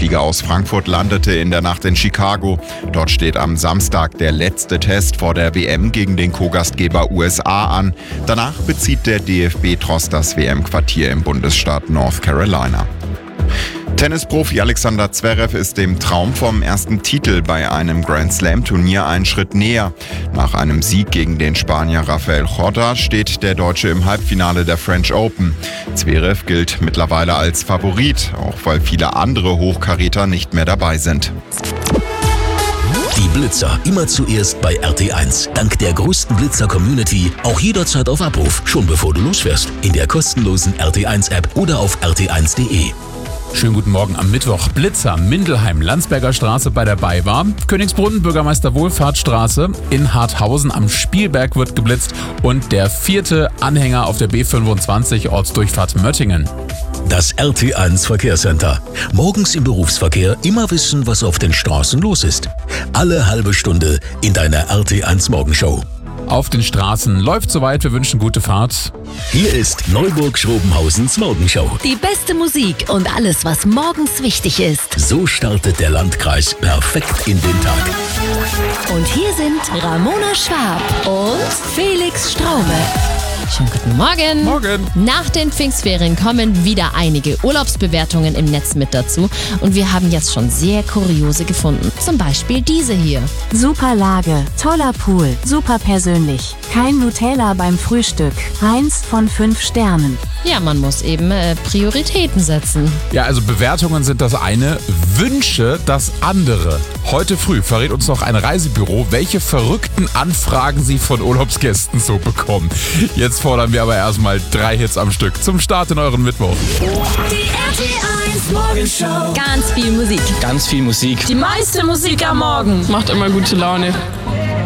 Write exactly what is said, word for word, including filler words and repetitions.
Flieger aus Frankfurt landete in der Nacht in Chicago. Dort steht am Samstag der letzte Test vor der W M gegen den Co-Gastgeber U S A an. Danach bezieht der D F B-Tross das W M-Quartier im Bundesstaat North Carolina. Tennisprofi Alexander Zverev ist dem Traum vom ersten Titel bei einem Grand-Slam-Turnier einen Schritt näher. Nach einem Sieg gegen den Spanier Rafael Corda steht der Deutsche im Halbfinale der French Open. Zverev gilt mittlerweile als Favorit, auch weil viele andere Hochkaräter nicht mehr dabei sind. Die Blitzer immer zuerst bei R T eins. Dank der größten Blitzer-Community auch jederzeit auf Abruf, schon bevor du losfährst. In der kostenlosen R T eins App oder auf r t eins punkt d e. Schönen guten Morgen am Mittwoch. Blitzer, Mindelheim, Landsberger Straße bei der BayWa, Königsbrunn, Bürgermeister Wohlfahrtsstraße, in Harthausen am Spielberg wird geblitzt und der vierte Anhänger auf der B fünfundzwanzig Ortsdurchfahrt Möttingen. Das R T eins Verkehrscenter. Morgens im Berufsverkehr immer wissen, was auf den Straßen los ist. Alle halbe Stunde in deiner R T eins Morgenshow. Auf den Straßen läuft soweit, wir wünschen gute Fahrt. Hier ist Neuburg-Schrobenhausens Morgenshow. Die beste Musik und alles, was morgens wichtig ist. So startet der Landkreis perfekt in den Tag. Und hier sind Ramona Schwab und Felix Straube. Schönen guten Morgen. Morgen. Nach den Pfingstferien kommen wieder einige Urlaubsbewertungen im Netz mit dazu. Und wir haben jetzt schon sehr kuriose gefunden. Zum Beispiel diese hier. Super Lage, toller Pool, super persönlich. Kein Nutella beim Frühstück. Eins von fünf Sternen. Ja, man muss eben äh, Prioritäten setzen. Ja, also Bewertungen sind das eine, Wünsche das andere. Heute früh verrät uns noch ein Reisebüro, welche verrückten Anfragen sie von Urlaubsgästen so bekommen. Jetzt fordern wir aber erstmal drei Hits am Stück zum Start in euren Mittwoch. Die R T eins Morgenshow. Ganz viel Musik. Ganz viel Musik. Die meiste Musik am Morgen. Macht immer gute Laune.